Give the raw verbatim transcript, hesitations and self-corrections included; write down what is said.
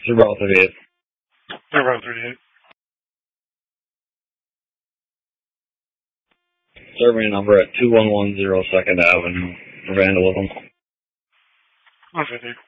Zero thirty-eight. Zero thirty-eight. Survey number at two one one zero second Avenue for vandalism. one fifty.